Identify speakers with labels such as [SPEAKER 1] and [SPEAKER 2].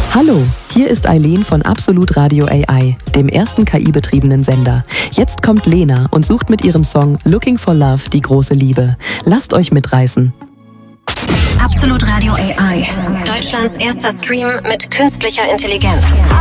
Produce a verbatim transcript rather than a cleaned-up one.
[SPEAKER 1] Hallo, hier ist Eileen von Absolut Radio A I, dem ersten K I-betriebenen Sender. Jetzt kommt Lena und sucht mit ihrem Song Looking for Love die große Liebe. Lasst euch mitreißen.
[SPEAKER 2] Absolut Radio A I, Deutschlands erster Stream mit künstlicher Intelligenz.